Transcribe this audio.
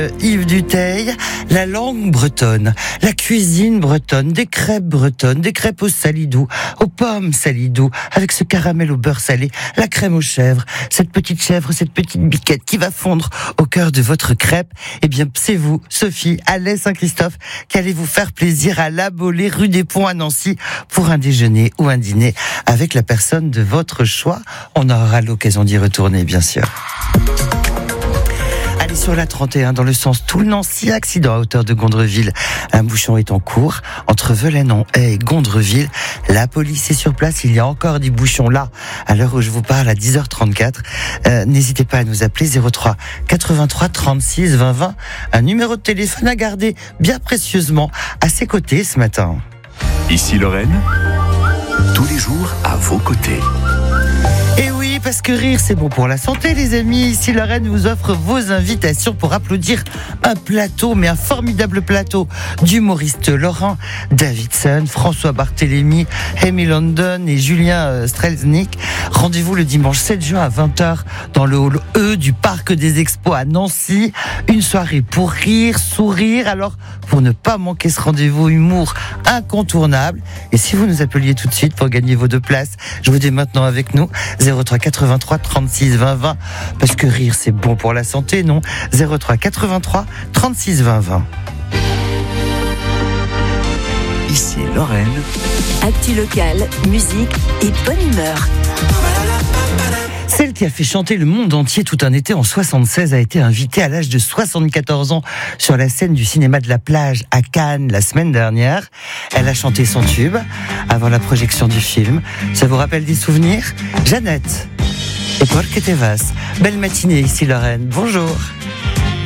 Yves Duteil, la langue bretonne, la cuisine bretonne, des crêpes bretonnes, des crêpes au salidou, aux pommes salidou, avec ce caramel au beurre salé, la crème aux chèvres, cette petite biquette qui va fondre au cœur de votre crêpe. Eh bien, c'est vous, Sophie, Alais Saint-Christophe, qui allez vous faire plaisir à La Baulée, rue des Ponts à Nancy, pour un déjeuner ou un dîner avec la personne de votre choix. On aura l'occasion d'y retourner, bien sûr. Allez, sur la 31, dans le sens Toul-Nancy, accident à hauteur de Gondreville. Un bouchon est en cours entre Velaine-en-Haye et Gondreville. La police est sur place. Il y a encore des bouchons là, à l'heure où je vous parle, à 10h34. N'hésitez pas à nous appeler 03 83 36 20 20. Un numéro de téléphone à garder bien précieusement à ses côtés ce matin. Ici Lorraine, tous les jours à vos côtés. Et oui, parce que rire, c'est bon pour la santé, les amis. Ici, Lorraine vous offre vos invitations pour applaudir un plateau, mais un formidable plateau d'humoristes Laurent Davidson, François Barthélémy, Amy London et Julien Strelznik. Rendez-vous le dimanche 7 juin à 20h dans le hall E du Parc des Expos à Nancy. Une soirée pour rire, sourire. Alors, pour ne pas manquer ce rendez-vous humour incontournable, et si vous nous appeliez tout de suite pour gagner vos 2 places, je vous dis maintenant avec nous 03 83 36 20 20, parce que rire c'est bon pour la santé, non? 03 83 36 20 20. Ici Lorraine. Actu locale, musique et bonne humeur. Celle qui a fait chanter le monde entier tout un été en 76 a été invitée à l'âge de 74 ans sur la scène du cinéma de la plage à Cannes la semaine dernière. Elle a chanté son tube avant la projection du film. Ça vous rappelle des souvenirs? Jeannette et Paul Ketevas. Belle matinée ici Lorraine. Bonjour.